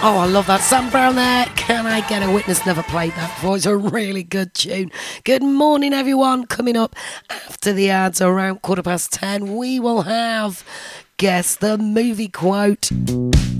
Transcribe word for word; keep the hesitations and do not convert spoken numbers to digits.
Oh, I love that. Sam Brown there. Can I Get a Witness? Never played that before. It's a really good tune. Good morning, everyone. Coming up after the ads around quarter past ten, we will have Guess the Movie Quote.